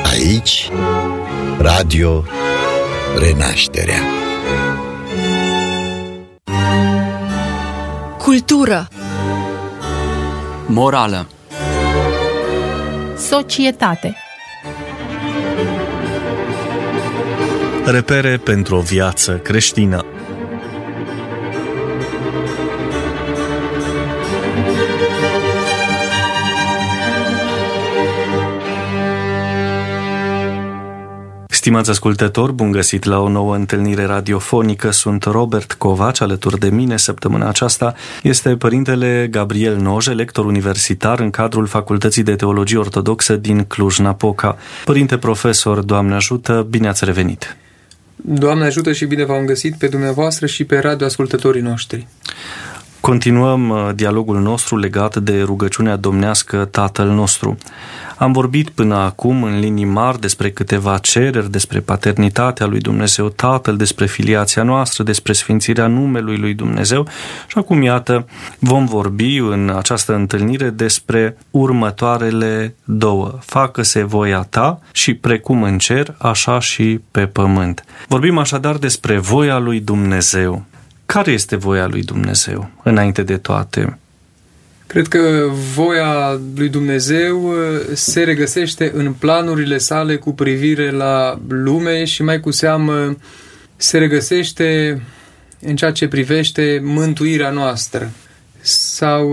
Aici, Radio Renașterea. Cultură, morală, societate, repere pentru o viață creștină. Stimați ascultători, bun găsit la o nouă întâlnire radiofonică. Sunt Robert Covaci, alături de mine săptămâna aceasta este părintele Gabriel Noje, lector universitar în cadrul Facultății de Teologie Ortodoxă din Cluj-Napoca. Părinte profesor, Doamne ajută, bine ați revenit! Doamne ajută și bine v-am găsit pe dumneavoastră și pe radioascultătorii noștri. Continuăm dialogul nostru legat de rugăciunea domnească Tatăl nostru. Am vorbit până acum în linii mari despre câteva cereri, despre paternitatea lui Dumnezeu Tatăl, despre filiația noastră, despre sfințirea numelui lui Dumnezeu și acum, iată, vom vorbi în această întâlnire despre următoarele două. Facă-se voia ta și precum în cer, așa și pe pământ. Vorbim așadar despre voia lui Dumnezeu. Care este voia lui Dumnezeu, înainte de toate? Cred că voia lui Dumnezeu se regăsește în planurile sale cu privire la lume și mai cu seamă se regăsește în ceea ce privește mântuirea noastră. Sau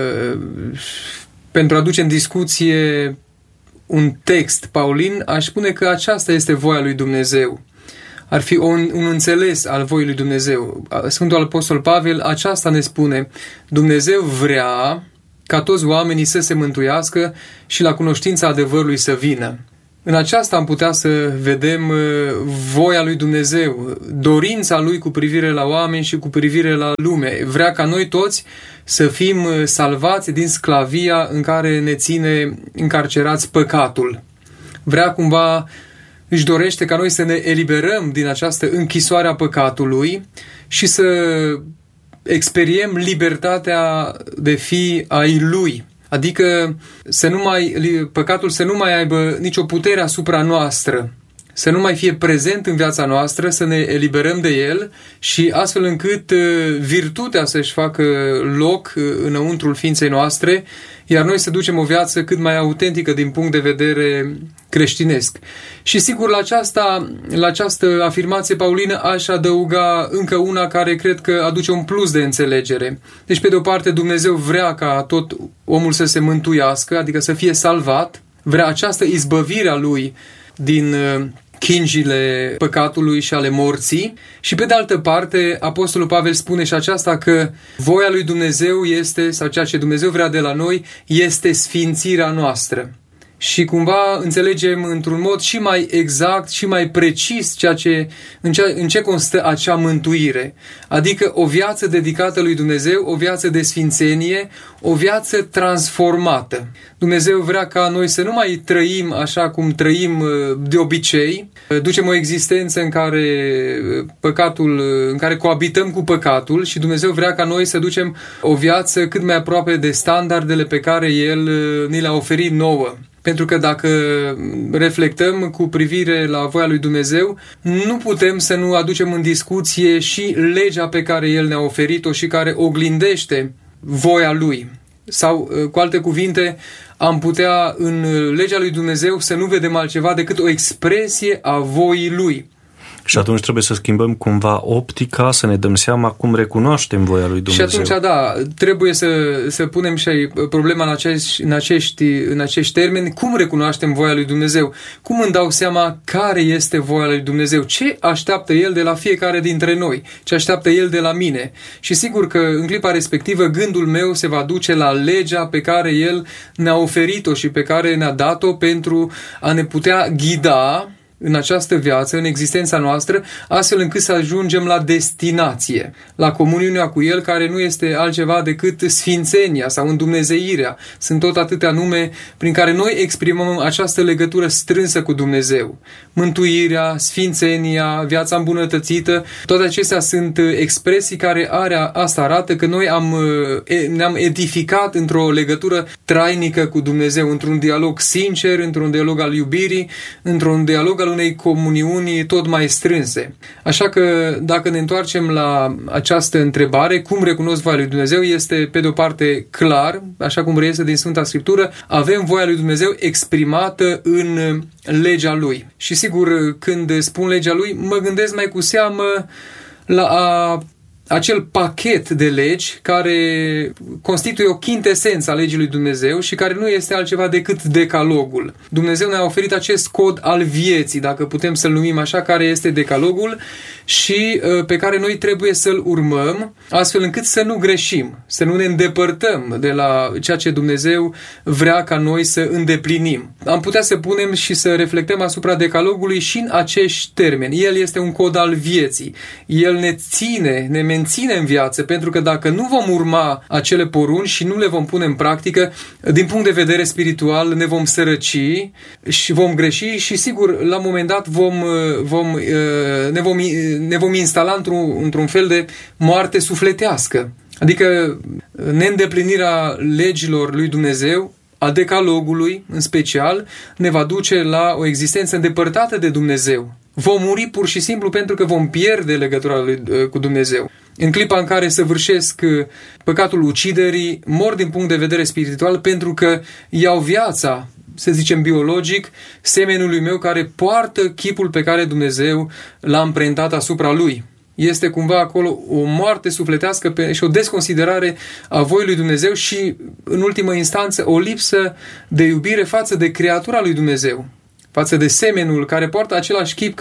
pentru a aduce în discuție un text paulin, aș spune că aceasta este voia lui Dumnezeu. Ar fi un înțeles al voii lui Dumnezeu. Sfântul Apostol Pavel aceasta ne spune: Dumnezeu vrea ca toți oamenii să se mântuiască și la cunoștința adevărului să vină. În aceasta am putea să vedem voia lui Dumnezeu, dorința lui cu privire la oameni și cu privire la lume. Vrea ca noi toți să fim salvați din sclavia în care ne ține încarcerați păcatul. Vrea cumva, își dorește ca noi să ne eliberăm din această închisoare a păcatului și să experiem libertatea de fi ai Lui. Adică păcatul să nu mai aibă nicio putere asupra noastră, să nu mai fie prezent în viața noastră, să ne eliberăm de el și astfel încât virtutea să-și facă loc înăuntrul ființei noastre, iar noi să ducem o viață cât mai autentică din punct de vedere creștinesc. Și sigur, la această afirmație paulină aș adăuga încă una care cred că aduce un plus de înțelegere. Deci, pe de o parte, Dumnezeu vrea ca tot omul să se mântuiască, adică să fie salvat, vrea această izbăvire a lui din chingile păcatului și ale morții. Și pe de altă parte, Apostolul Pavel spune și aceasta, că voia lui Dumnezeu este, sau ceea ce Dumnezeu vrea de la noi, este sfințirea noastră. Și cumva înțelegem într-un mod și mai exact și mai precis în ce constă acea mântuire. Adică o viață dedicată lui Dumnezeu, o viață de sfințenie, o viață transformată. Dumnezeu vrea ca noi să nu mai trăim așa cum trăim de obicei, ducem o existență în care coabităm cu păcatul și Dumnezeu vrea ca noi să ducem o viață cât mai aproape de standardele pe care El ni le-a oferit nouă. Pentru că dacă reflectăm cu privire la voia lui Dumnezeu, nu putem să nu aducem în discuție și legea pe care El ne-a oferit-o și care oglindește voia Lui. Sau, cu alte cuvinte, am putea în legea lui Dumnezeu să nu vedem altceva decât o expresie a voii Lui. Și atunci trebuie să schimbăm cumva optica, să ne dăm seama cum recunoaștem voia lui Dumnezeu. Și atunci, da, trebuie să punem și problema în acești termeni. Cum recunoaștem voia lui Dumnezeu? Cum îmi dau seama care este voia lui Dumnezeu? Ce așteaptă El de la fiecare dintre noi? Ce așteaptă El de la mine? Și sigur că în clipa respectivă gândul meu se va duce la legea pe care El ne-a oferit-o și pe care ne-a dat-o pentru a ne putea ghida în această viață, în existența noastră, astfel încât să ajungem la destinație, la comuniunea cu El, care nu este altceva decât sfințenia sau îndumnezeirea. Sunt tot atâtea nume prin care noi exprimăm această legătură strânsă cu Dumnezeu. Mântuirea, sfințenia, viața îmbunătățită, toate acestea sunt expresii care asta arată că noi ne-am edificat într-o legătură trainică cu Dumnezeu, într-un dialog sincer, într-un dialog al iubirii, într-un dialog al unei comuniuni tot mai strânse. Așa că dacă ne întoarcem la această întrebare, cum recunosc voia lui Dumnezeu, este pe de-o parte clar, așa cum reiese din Sfânta Scriptură, avem voia lui Dumnezeu exprimată în legea Lui. Și sigur, când spun legea Lui, mă gândesc mai cu seamă la acel pachet de legi care constituie o chintesență a legii lui Dumnezeu și care nu este altceva decât decalogul. Dumnezeu ne-a oferit acest cod al vieții, dacă putem să-l numim așa, care este decalogul și pe care noi trebuie să-l urmăm, astfel încât să nu greșim, să nu ne îndepărtăm de la ceea ce Dumnezeu vrea ca noi să îndeplinim. Am putea să punem și să reflectăm asupra decalogului și în acești termeni. El este un cod al vieții. El ne menține în viață, pentru că dacă nu vom urma acele porunci și nu le vom pune în practică, din punct de vedere spiritual ne vom sărăci și vom greși și sigur la un moment dat ne vom instala într-un fel de moarte sufletească. Adică neîndeplinirea legilor lui Dumnezeu, a decalogului în special, ne va duce la o existență îndepărtată de Dumnezeu. Vom muri pur și simplu pentru că vom pierde legătura cu Dumnezeu. În clipa în care săvârșesc păcatul uciderii, mor din punct de vedere spiritual pentru că iau viața, să zicem biologic, semenului meu care poartă chipul pe care Dumnezeu l-a amprentat asupra lui. Este cumva acolo o moarte sufletească și o desconsiderare a voii lui Dumnezeu și, în ultimă instanță, o lipsă de iubire față de creatura lui Dumnezeu, față de semenul care poartă același chip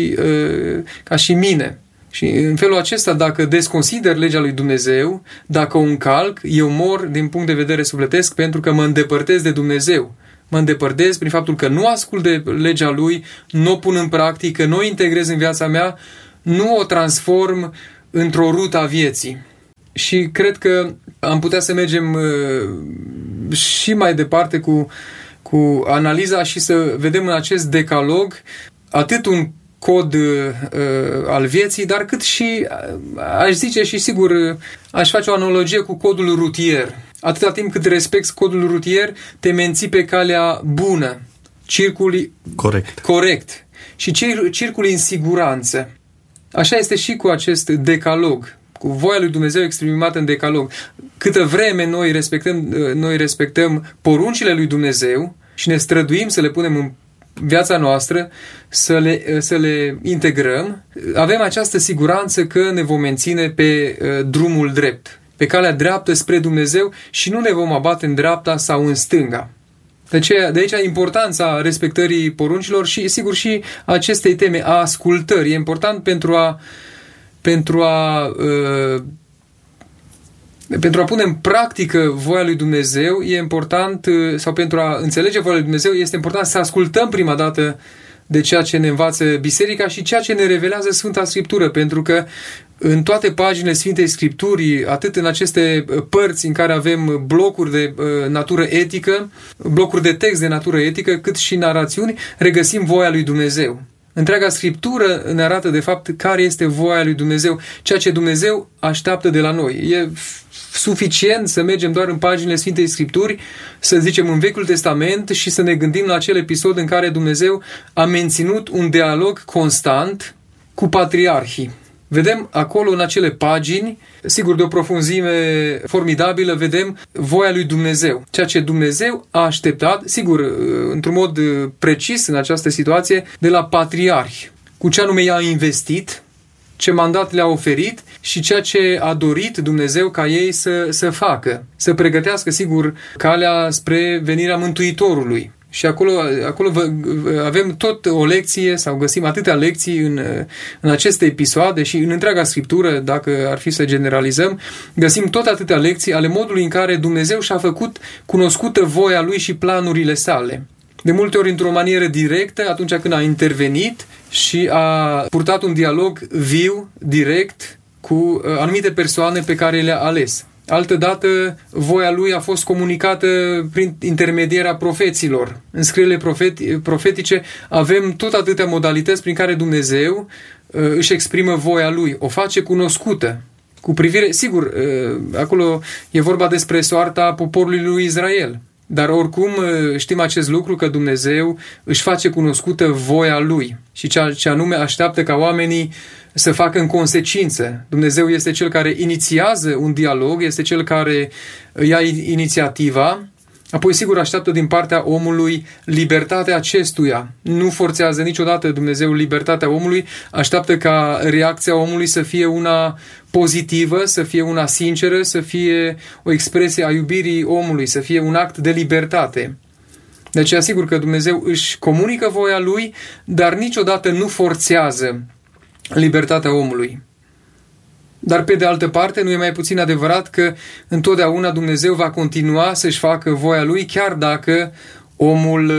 ca și mine. Și în felul acesta, dacă desconsider legea lui Dumnezeu, dacă o încalc, eu mor din punct de vedere sufletesc pentru că mă îndepărtez de Dumnezeu. Mă îndepărtez prin faptul că nu ascult de legea Lui, nu o pun în practică, nu o integrez în viața mea, nu o transform într-o rută a vieții. Și cred că am putea să mergem și mai departe cu analiza și să vedem în acest decalog atât un cod al vieții, dar cât și, aș zice și sigur, aș face o analogie cu codul rutier. Atâta timp cât respecti codul rutier, te menții pe calea bună, circuli corect și circuli în siguranță. Așa este și cu acest decalog, cu voia lui Dumnezeu exprimată în decalog. Câtă vreme noi respectăm poruncile lui Dumnezeu și ne străduim să le punem în viața noastră, să le integrăm, avem această siguranță că ne vom menține pe drumul drept, pe calea dreaptă spre Dumnezeu și nu ne vom abate în dreapta sau în stânga. De aici importanța respectării poruncilor și, sigur, și acestei teme a ascultării. E important pentru a pune în practică voia lui Dumnezeu, e important, sau pentru a înțelege voia lui Dumnezeu, este important să ascultăm prima dată de ceea ce ne învață Biserica și ceea ce ne revelează Sfânta Scriptură, pentru că în toate paginile Sfintei Scripturii, atât în aceste părți în care avem blocuri de natură etică, blocuri de text de natură etică, cât și narațiuni, regăsim voia lui Dumnezeu. Întreaga Scriptură ne arată de fapt care este voia lui Dumnezeu, ceea ce Dumnezeu așteaptă de la noi. E suficient să mergem doar în paginile Sfintei Scripturi, să zicem în Vechiul Testament și să ne gândim la acel episod în care Dumnezeu a menținut un dialog constant cu patriarhii. Vedem acolo în acele pagini, sigur de o profunzime formidabilă, vedem voia lui Dumnezeu. Ceea ce Dumnezeu a așteptat, sigur, într-un mod precis în această situație, de la patriarhi. Cu ce anume i-a investit, ce mandat le-a oferit și ceea ce a dorit Dumnezeu ca ei să facă. Să pregătească, sigur, calea spre venirea Mântuitorului. Și acolo avem tot o lecție, sau găsim atâtea lecții în aceste episoade și în întreaga Scriptură, dacă ar fi să generalizăm, găsim tot atâtea lecții ale modului în care Dumnezeu și-a făcut cunoscută voia Lui și planurile sale. de multe ori într-o manieră directă, atunci când a intervenit și a purtat un dialog viu, direct, cu anumite persoane pe care le-a ales. Altădată, voia lui a fost comunicată prin intermedierea profeților. În scrierile profetice avem tot atâtea modalități prin care Dumnezeu își exprimă voia lui, o face cunoscută. Cu privire, sigur, acolo e vorba despre soarta poporului lui Israel, dar oricum știm acest lucru, că Dumnezeu își face cunoscută voia lui și ce anume așteaptă ca oamenii să facă în consecință. Dumnezeu este cel care inițiază un dialog, este cel care ia inițiativa, apoi sigur așteaptă din partea omului libertatea acestuia. Nu forțează niciodată Dumnezeu libertatea omului, așteaptă ca reacția omului să fie una pozitivă, să fie una sinceră, să fie o expresie a iubirii omului, să fie un act de libertate. Deci asigur că Dumnezeu își comunică voia lui, dar niciodată nu forțează libertatea omului. Dar pe de altă parte nu e mai puțin adevărat că întotdeauna Dumnezeu va continua să-și facă voia lui, chiar dacă omul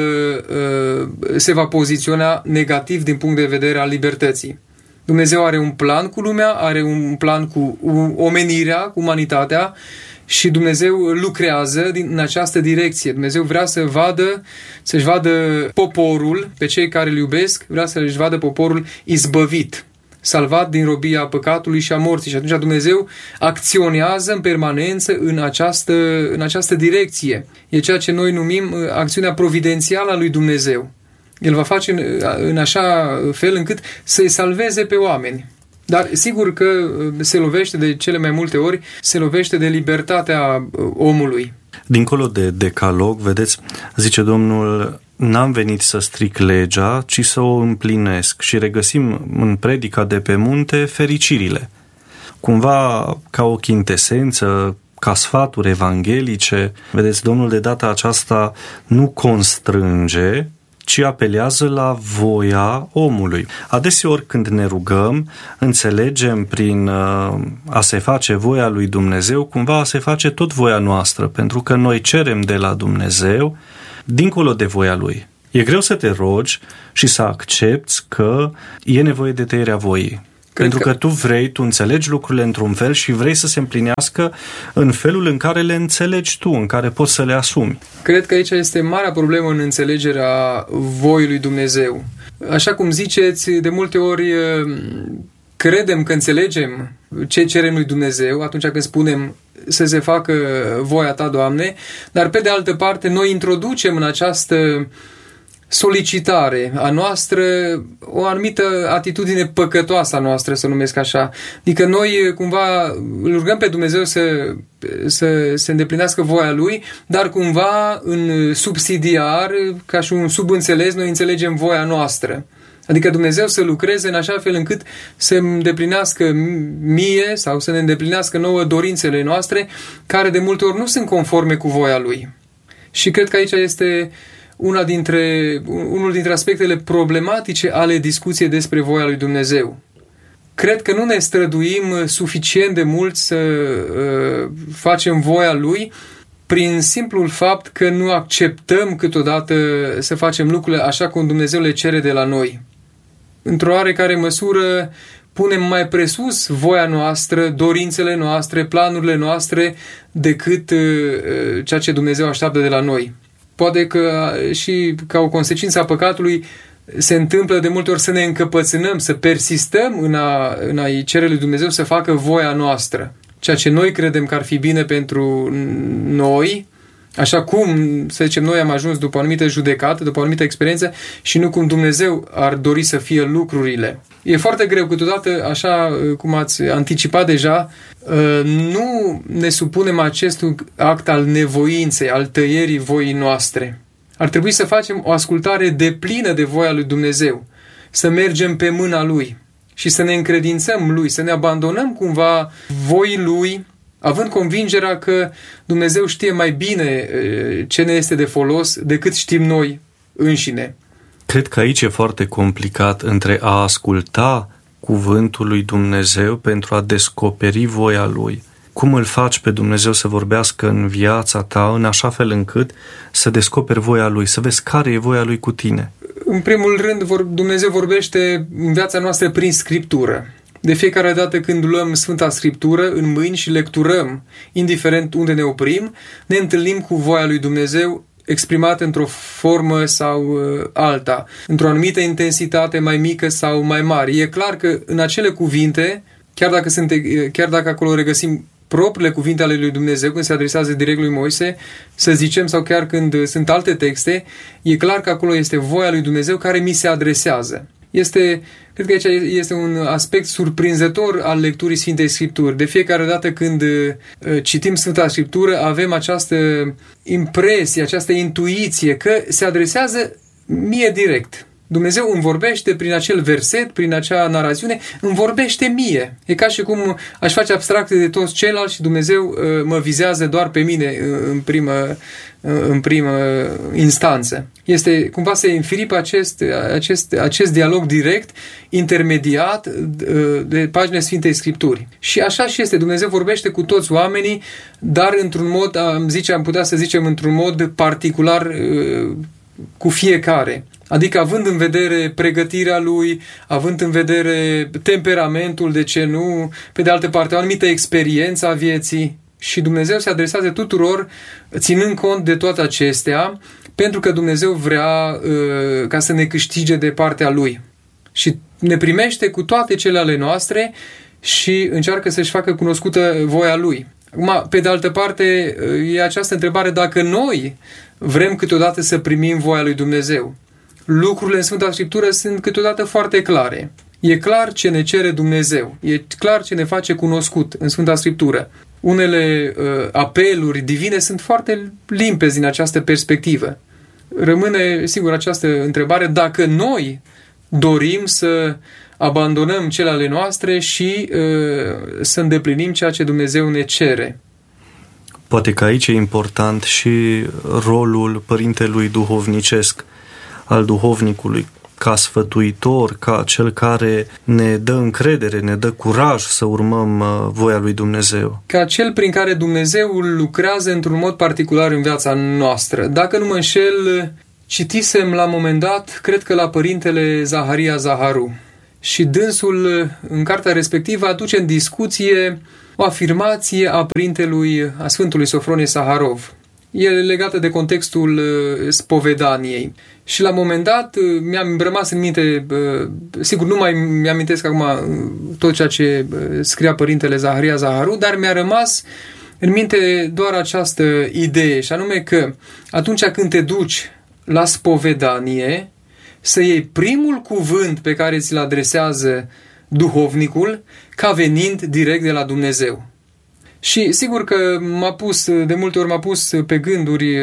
se va poziționa negativ din punct de vedere al libertății. Dumnezeu are un plan cu lumea, are un plan cu omenirea, cu umanitatea, și Dumnezeu lucrează în această direcție. Dumnezeu vrea să-și vadă poporul, pe cei care îl iubesc, vrea să-și vadă poporul izbăvit, salvat din robia păcatului și a morții. Și atunci Dumnezeu acționează în permanență în această direcție. E ceea ce noi numim acțiunea providențială a lui Dumnezeu. El va face în așa fel încât să-i salveze pe oameni. Dar sigur că se lovește de cele mai multe ori, se lovește de libertatea omului. Dincolo de decalog, vedeți, zice Domnul, n-am venit să stric legea, ci să o împlinesc. Și regăsim în predica de pe munte fericirile. Cumva ca o chintesență, ca sfaturi evanghelice. Vedeți, Domnul de data aceasta nu constrânge, ci apelează la voia omului. Adeseori când ne rugăm, înțelegem prin a se face voia lui Dumnezeu, cumva a se face tot voia noastră, pentru că noi cerem de la Dumnezeu dincolo de voia lui. E greu să te rogi și să accepti că e nevoie de tăierea voii. Pentru că tu înțelegi lucrurile într-un fel și vrei să se împlinească în felul în care le înțelegi tu, în care poți să le asumi. Cred că aici este marea problemă în înțelegerea voii lui Dumnezeu. Așa cum ziceți, de multe ori credem că înțelegem ce cere lui Dumnezeu atunci când spunem să se facă voia ta, Doamne, dar pe de altă parte noi introducem în această solicitare a noastră o anumită atitudine păcătoasă a noastră, să numesc așa. Adică noi cumva îl rugăm pe Dumnezeu să se îndeplinească voia Lui, dar cumva în subsidiar, ca și un subînțeles, noi înțelegem voia noastră. Adică Dumnezeu să lucreze în așa fel încât să îndeplinească mie sau să ne îndeplinească nouă dorințele noastre, care de multe ori nu sunt conforme cu voia Lui. Și cred că aici este unul dintre aspectele problematice ale discuției despre voia lui Dumnezeu. Cred că nu ne străduim suficient de mult să facem voia Lui prin simplul fapt că nu acceptăm câteodată să facem lucrurile așa cum Dumnezeu le cere de la noi. Într-o oarecare măsură punem mai presus voia noastră, dorințele noastre, planurile noastre, decât ceea ce Dumnezeu așteaptă de la noi. Poate că și ca o consecință a păcatului se întâmplă de multe ori să ne încăpățânăm, să persistăm în a-i cere lui Dumnezeu să facă voia noastră. Ceea ce noi credem că ar fi bine pentru noi, așa cum, să zicem, noi am ajuns după o anumită judecată, după o anumită experiență și nu cum Dumnezeu ar dori să fie lucrurile. E foarte greu câteodată, așa cum ați anticipat deja, nu ne supunem acestui act al nevoinței, al tăierii voii noastre. Ar trebui să facem o ascultare deplină de voia lui Dumnezeu, să mergem pe mâna Lui și să ne încredințăm Lui, să ne abandonăm cumva voii Lui, având convingerea că Dumnezeu știe mai bine ce ne este de folos decât știm noi înșine. Cred că aici e foarte complicat între a asculta cuvântul lui Dumnezeu pentru a descoperi voia Lui Cum îl faci pe Dumnezeu să vorbească în viața ta în așa fel încât să descoperi voia Lui, să vezi care e voia Lui cu tine? În primul rând, Dumnezeu vorbește în viața noastră prin Scriptură. De fiecare dată când luăm Sfânta Scriptură în mâini și lecturăm, indiferent unde ne oprim, ne întâlnim cu voia lui Dumnezeu exprimată într-o formă sau alta, într-o anumită intensitate mai mică sau mai mare. E clar că în acele cuvinte, chiar dacă acolo regăsim propriile cuvinte ale lui Dumnezeu, când se adresează direct lui Moise, să zicem, sau chiar când sunt alte texte, e clar că acolo este voia lui Dumnezeu care mi se adresează. Cred că aici este un aspect surprinzător al lecturii Sfintei Scripturi. De fiecare dată când citim Sfânta Scriptură, avem această impresie, această intuiție că se adresează mie direct. Dumnezeu îmi vorbește prin acel verset, prin acea narațiune, îmi vorbește mie. E ca și cum aș face abstracte de toți ceilalți și Dumnezeu mă vizează doar pe mine în primă instanță. Cumva se înfiripă acest dialog direct, intermediat de paginile Sfintei Scripturi. Și așa și este. Dumnezeu vorbește cu toți oamenii, dar într-un mod, am putea să zicem, într-un mod particular cu fiecare. Adică având în vedere pregătirea lui, având în vedere temperamentul, de ce nu, pe de altă parte o anumită experiență a vieții. Și Dumnezeu se adresează tuturor ținând cont de toate acestea, pentru că Dumnezeu vrea ca să ne câștige de partea Lui. Și ne primește cu toate cele ale noastre și încearcă să-și facă cunoscută voia Lui. Acum, pe de altă parte, e această întrebare dacă noi vrem câteodată să primim voia lui Dumnezeu. Lucrurile în Sfânta Scriptură sunt câteodată foarte clare. E clar ce ne cere Dumnezeu. E clar ce ne face cunoscut în Sfânta Scriptură. Unele apeluri divine sunt foarte limpezi din această perspectivă. Rămâne, sigur, această întrebare dacă noi dorim să abandonăm cele ale noastre și să îndeplinim ceea ce Dumnezeu ne cere. Poate că aici e important și rolul părintelui duhovnicesc, al duhovnicului, ca sfătuitor, ca cel care ne dă încredere, ne dă curaj să urmăm voia lui Dumnezeu. Ca cel prin care Dumnezeu lucrează într-un mod particular în viața noastră. Dacă nu mă înșel, citisem la un moment dat, cred că la părintele Zaharia Zaharu. Și dânsul, în cartea respectivă, aduce în discuție o afirmație a părintelui, a Sfântului Sofronie Saharov. E legată de contextul spovedaniei. Și la un moment dat mi-am rămas în minte, sigur nu mai mi-amintesc acum tot ceea ce scria părintele Zaharia Zaharu, dar mi-a rămas în minte doar această idee, și anume că atunci când te duci la spovedanie, să iei primul cuvânt pe care ți-l adresează duhovnicul ca venind direct de la Dumnezeu. Și sigur că de multe ori m-a pus pe gânduri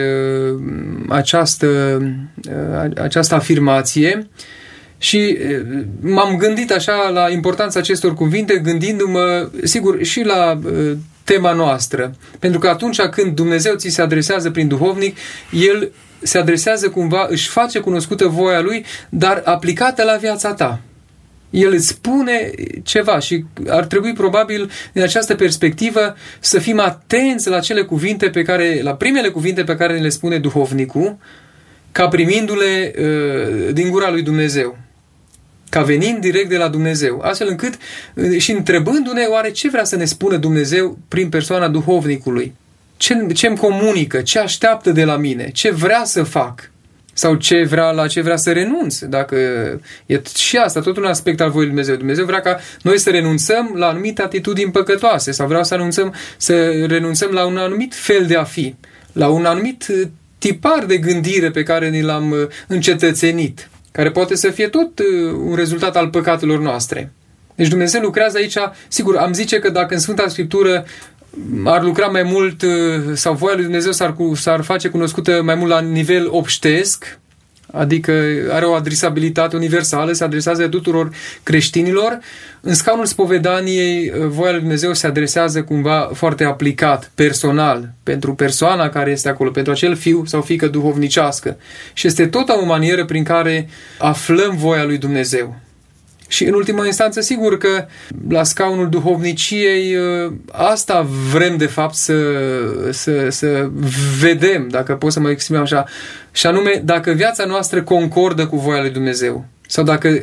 această afirmație și m-am gândit așa la importanța acestor cuvinte, gândindu-mă, sigur, și la tema noastră. Pentru că atunci când Dumnezeu ți se adresează prin duhovnic, El se adresează cumva, își face cunoscută voia Lui, dar aplicată la viața ta. El îți spune ceva și ar trebui probabil din această perspectivă să fim atenți la la primele cuvinte pe care ne le spune duhovnicul, ca primindu-le din gura lui Dumnezeu, ca venind direct de la Dumnezeu, astfel încât și întrebându-ne oare ce vrea să ne spună Dumnezeu prin persoana duhovnicului, ce-mi comunică, ce așteaptă de la mine, ce vrea să fac. Sau la ce vrea să renunț. Dacă e și asta, tot un aspect al voii lui Dumnezeu. Dumnezeu vrea ca noi să renunțăm la anumite atitudini păcătoase sau vrea să renunțăm la un anumit fel de a fi, la un anumit tipar de gândire pe care ni l-am încetățenit, care poate să fie tot un rezultat al păcatelor noastre. Deci Dumnezeu lucrează aici, sigur, am zice că dacă în Sfânta Scriptură ar lucra mai mult sau voia lui Dumnezeu s-ar face cunoscută mai mult la nivel obștesc, adică are o adresabilitate universală, se adresează tuturor creștinilor, în scaunul spovedaniei voia lui Dumnezeu se adresează cumva foarte aplicat, personal, pentru persoana care este acolo, pentru acel fiu sau fiică duhovnicească. Și este tot o manieră prin care aflăm voia lui Dumnezeu. Și în ultima instanță, sigur că la scaunul duhovniciei asta vrem de fapt să vedem, dacă pot să mă exprim așa, și anume dacă viața noastră concordă cu voia lui Dumnezeu sau dacă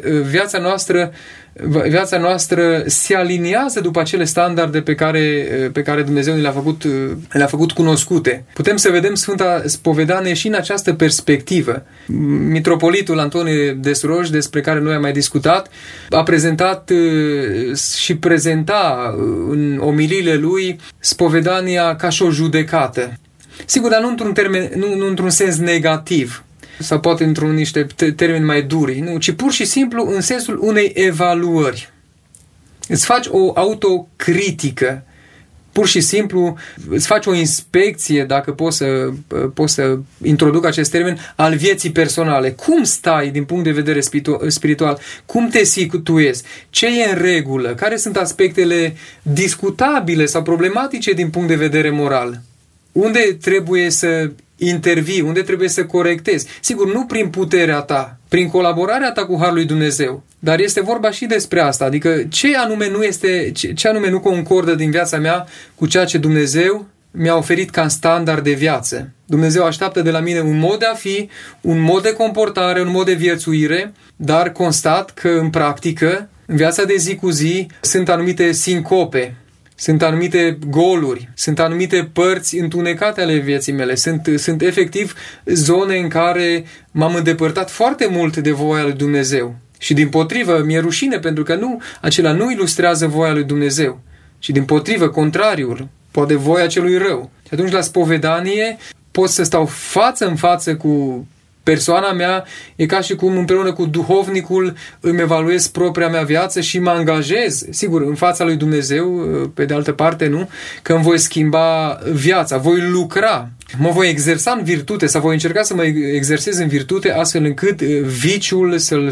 viața noastră se aliniază după acele standarde pe care Dumnezeu le-a făcut cunoscute. Putem să vedem Sfânta Spovedanie și în această perspectivă. Mitropolitul Antonie de Suroj, despre care noi am mai discutat, a prezentat și prezenta în omiliile lui spovedania ca și o judecată. Sigur, dar nu într-un sens negativ, sau poate într-un niște termeni mai duri, nu, ci pur și simplu în sensul unei evaluări. Îți faci o autocritică, pur și simplu îți faci o inspecție, dacă poți să introduc acest termen, al vieții personale. Cum stai din punct de vedere spiritual? Cum te situezi? Ce e în regulă? Care sunt aspectele discutabile sau problematice din punct de vedere moral? Unde trebuie să intervii, unde trebuie să corectezi. Sigur, nu prin puterea ta, prin colaborarea ta cu Harul lui Dumnezeu, dar este vorba și despre asta, adică ce anume nu concordă din viața mea cu ceea ce Dumnezeu mi-a oferit ca standard de viață. Dumnezeu așteaptă de la mine un mod de a fi, un mod de comportare, un mod de viețuire, dar constat că în practică, în viața de zi cu zi, sunt anumite sincope, sunt anumite goluri, sunt anumite părți întunecate ale vieții mele, sunt efectiv zone în care m-am îndepărtat foarte mult de voia lui Dumnezeu. Și dimpotrivă, mi-e rușine pentru că acela nu ilustrează voia lui Dumnezeu, ci dimpotrivă, contrariul, poate voia celui rău. Și atunci la spovedanie pot să stau față în față cu persoana mea, e ca și cum împreună cu duhovnicul îmi evaluez propria mea viață și mă angajez, sigur, în fața lui Dumnezeu, pe de altă parte, nu, că îmi voi schimba viața, voi lucra, mă voi exersa în virtute sau voi încerca să mă exersez în virtute astfel încât viciul să-l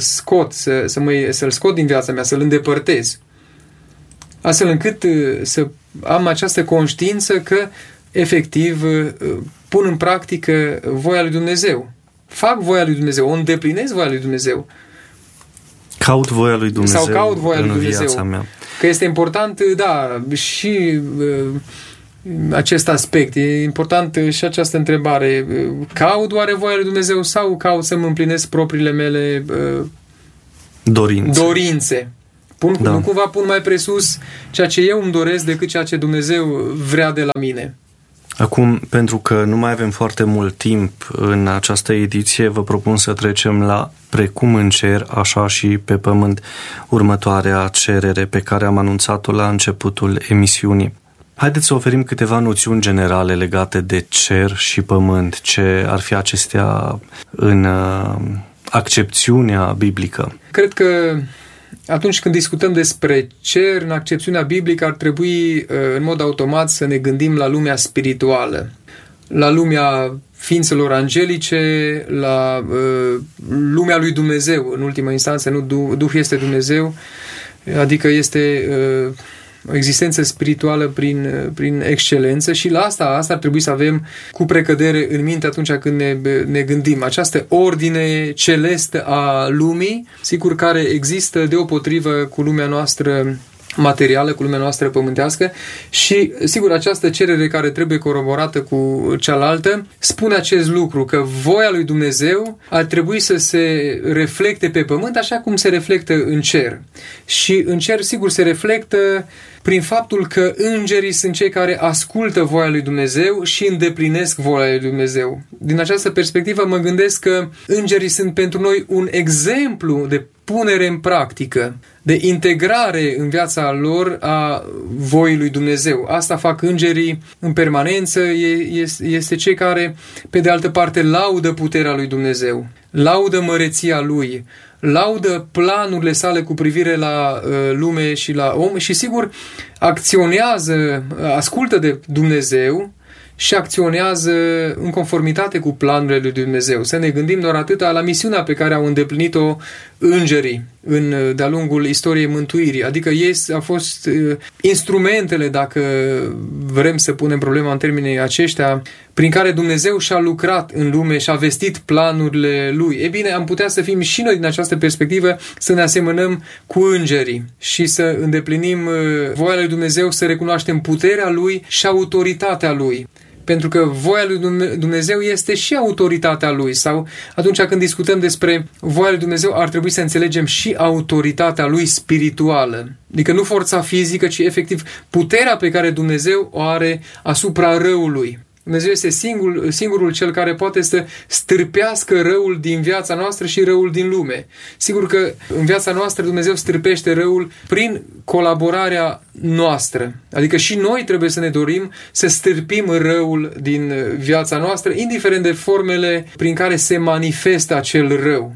scot din viața mea, să-l îndepărtez. Astfel încât să am această conștiință că efectiv pun în practică voia lui Dumnezeu. Fac voia lui Dumnezeu, o îndeplinesc voia lui Dumnezeu. Caut voia lui Dumnezeu sau caut voia lui Dumnezeu. Viața mea. Că este important, da, și acest aspect. E important și această întrebare. Caut oare voia lui Dumnezeu sau caut să-mi împlinesc propriile mele dorințe? Nu cumva pun mai presus ceea ce eu îmi doresc decât ceea ce Dumnezeu vrea de la mine. Acum, pentru că nu mai avem foarte mult timp în această ediție, vă propun să trecem la precum în cer, așa și pe pământ, următoarea cerere pe care am anunțat-o la începutul emisiunii. Haideți să oferim câteva noțiuni generale legate de cer și pământ. Ce ar fi acestea în accepțiunea biblică? Cred că atunci când discutăm despre cer, în accepțiunea biblică, ar trebui în mod automat să ne gândim la lumea spirituală, la lumea ființelor angelice, la lumea lui Dumnezeu, în ultima instanță, nu Duh este Dumnezeu, adică este o existență spirituală prin excelență și la asta ar trebui să avem cu precădere în minte atunci când ne gândim. Această ordine celestă a lumii, sigur, care există deopotrivă cu lumea noastră materială, cu lumea noastră pământească și, sigur, această cerere care trebuie coroborată cu cealaltă spune acest lucru, că voia lui Dumnezeu ar trebui să se reflecte pe pământ așa cum se reflectă în cer. Și în cer, sigur, se reflectă prin faptul că îngerii sunt cei care ascultă voia lui Dumnezeu și îndeplinesc voia lui Dumnezeu. Din această perspectivă mă gândesc că îngerii sunt pentru noi un exemplu de punere în practică, de integrare în viața lor a voii lui Dumnezeu. Asta fac îngerii în permanență, este cei care, pe de altă parte, laudă puterea lui Dumnezeu, laudă măreția lui, laudă planurile sale cu privire la lume și la om și, sigur, acționează, ascultă de Dumnezeu și acționează în conformitate cu planurile lui Dumnezeu. Să ne gândim doar atâta la misiunea pe care au îndeplinit-o îngerii de-a lungul istoriei mântuirii. Adică ei au fost instrumentele, dacă vrem să punem problema în termenii aceștia, prin care Dumnezeu și-a lucrat în lume și a vestit planurile Lui. E bine, am putea să fim și noi din această perspectivă, să ne asemănăm cu îngerii și să îndeplinim voia lui Dumnezeu, să recunoaștem puterea Lui și autoritatea Lui. Pentru că voia lui Dumnezeu este și autoritatea Lui. Sau atunci când discutăm despre voia lui Dumnezeu, ar trebui să înțelegem și autoritatea Lui spirituală. Adică nu forța fizică, ci efectiv puterea pe care Dumnezeu o are asupra răului. Dumnezeu este singurul cel care poate să stârpească răul din viața noastră și răul din lume. Sigur că în viața noastră Dumnezeu stârpește răul prin colaborarea noastră. Adică și noi trebuie să ne dorim să stârpim răul din viața noastră, indiferent de formele prin care se manifestă acel rău.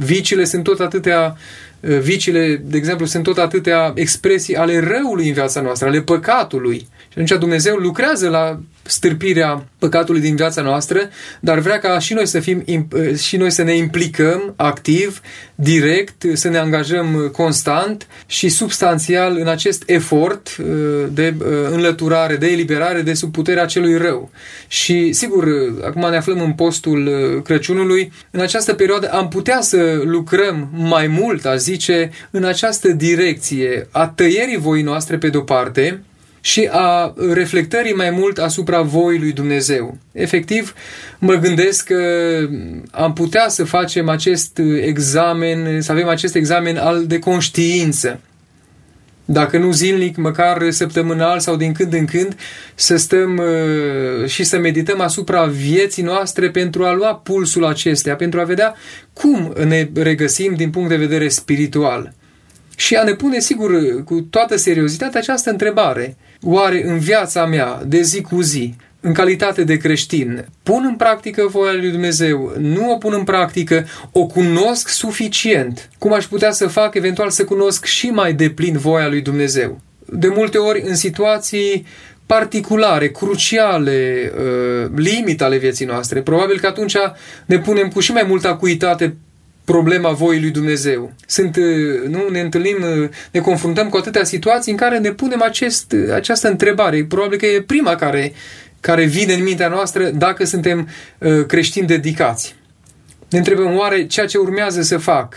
Viciile, de exemplu, sunt tot atâtea expresii ale răului în viața noastră, ale păcatului. Și atunci Dumnezeu lucrează la stârpirea păcatului din viața noastră, dar vrea ca și noi să ne implicăm activ, direct, să ne angajăm constant și substanțial în acest efort de înlăturare, de eliberare de sub puterea celui rău. Și sigur, acum ne aflăm în postul Crăciunului, în această perioadă am putea să lucrăm mai mult, aș zice, în această direcție a tăierii voii noastre pe de-o parte și a reflectării mai mult asupra voii lui Dumnezeu. Efectiv, mă gândesc că am putea să facem acest examen, să avem acest examen de conștiință. Dacă nu zilnic, măcar săptămânal sau din când în când, să stăm și să medităm asupra vieții noastre pentru a lua pulsul acestea, pentru a vedea cum ne regăsim din punct de vedere spiritual. Și a ne pune, sigur, cu toată seriozitatea această întrebare. Oare în viața mea, de zi cu zi, în calitate de creștin, pun în practică voia lui Dumnezeu? Nu o pun în practică? O cunosc suficient? Cum aș putea să fac, eventual, să cunosc și mai deplin voia lui Dumnezeu? De multe ori, în situații particulare, cruciale, limite ale vieții noastre, probabil că atunci ne punem cu și mai multă acuitate problema voii lui Dumnezeu. Ne întâlnim, ne confruntăm cu atâtea situații în care ne punem această întrebare. Probabil că e prima care vine în mintea noastră dacă suntem creștini dedicați. Ne întrebăm, oare ceea ce urmează să fac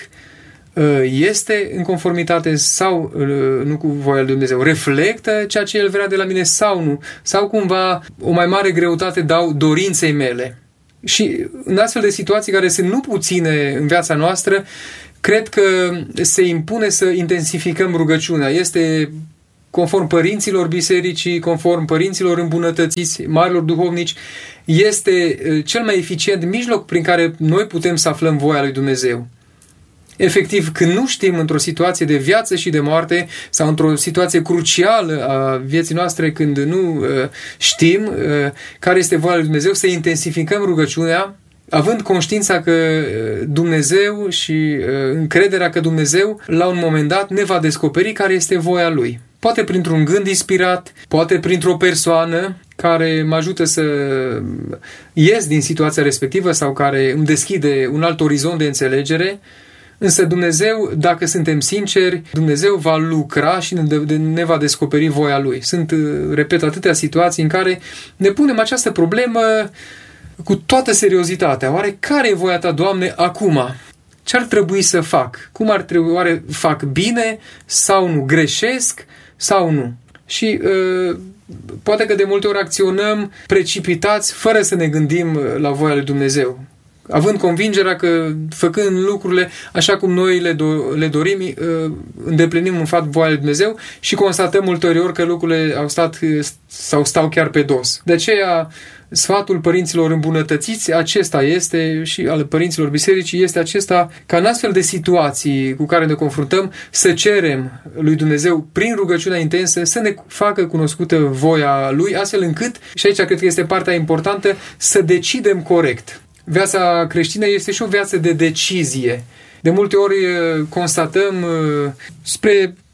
este în conformitate sau nu cu voia lui Dumnezeu? Reflectă ceea ce El vrea de la mine sau nu? Sau cumva o mai mare greutate dau dorinței mele? Și în astfel de situații care sunt nu puține în viața noastră, cred că se impune să intensificăm rugăciunea. Este conform părinților bisericii, conform părinților îmbunătățiți, marilor duhovnici, este cel mai eficient mijloc prin care noi putem să aflăm voia lui Dumnezeu. Efectiv, când nu știm într-o situație de viață și de moarte sau într-o situație crucială a vieții noastre, când nu știm care este voia lui Dumnezeu, să intensificăm rugăciunea, având conștiința că Dumnezeu și încrederea că Dumnezeu, la un moment dat, ne va descoperi care este voia Lui. Poate printr-un gând inspirat, poate printr-o persoană care mă ajută să ies din situația respectivă sau care îmi deschide un alt orizont de înțelegere. Însă Dumnezeu, dacă suntem sinceri, Dumnezeu va lucra și ne va descoperi voia Lui. Sunt, repet, atâtea situații în care ne punem această problemă cu toată seriozitatea. Oare care e voia Ta, Doamne, acum? Ce ar trebui să fac? Cum ar trebui? Oare fac bine sau nu? Greșesc sau nu? Și poate că de multe ori acționăm precipitați fără să ne gândim la voia lui Dumnezeu. Având convingerea că, făcând lucrurile așa cum noi le dorim, îndeplinim în fapt voia lui Dumnezeu și constatăm ulterior că lucrurile stau chiar pe dos. De aceea, sfatul părinților îmbunătățiți, acesta este, și al părinților bisericii, este acesta, ca în astfel de situații cu care ne confruntăm, să cerem lui Dumnezeu, prin rugăciunea intensă, să ne facă cunoscută voia Lui, astfel încât, și aici cred că este partea importantă, să decidem corect. Viața creștină este și o viață de decizie. De multe ori constatăm spre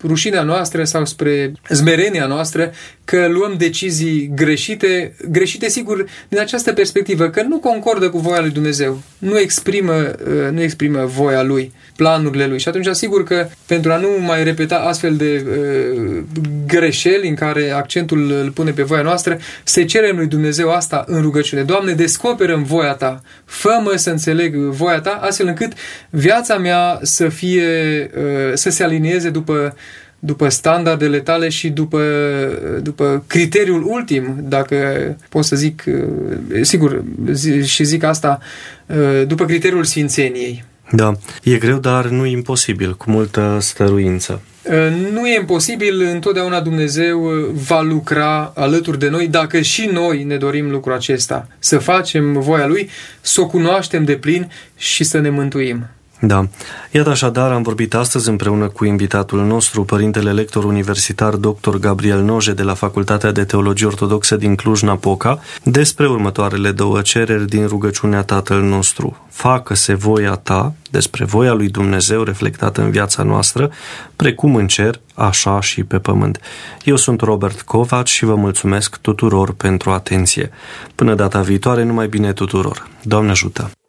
rușinea noastră sau spre smerenia noastră că luăm decizii greșite sigur din această perspectivă, că nu concordă cu voia lui Dumnezeu, nu exprimă voia lui, planurile lui. Și atunci asigur că pentru a nu mai repeta astfel de greșeli în care accentul îl pune pe voia noastră, să cerem lui Dumnezeu asta în rugăciune. Doamne, descoperă-mi voia ta, fă-mă să înțeleg voia ta, astfel încât viața mea să se alinieze după standardele tale și după criteriul ultim, dacă pot să zic, sigur, și zic asta, după criteriul sfințeniei. Da, e greu, dar nu e imposibil, cu multă stăruință. Nu e imposibil, întotdeauna Dumnezeu va lucra alături de noi dacă și noi ne dorim lucrul acesta, să facem voia Lui, să o cunoaștem de plin și să ne mântuim. Da. Iată așadar, am vorbit astăzi împreună cu invitatul nostru, părintele lector universitar dr. Gabriel Noje de la Facultatea de Teologie Ortodoxă din Cluj-Napoca, despre următoarele două cereri din rugăciunea Tatăl nostru. Facă-se voia ta, despre voia lui Dumnezeu reflectată în viața noastră, precum în cer, așa și pe pământ. Eu sunt Robert Covaci și vă mulțumesc tuturor pentru atenție. Până data viitoare, numai bine tuturor. Doamne ajută!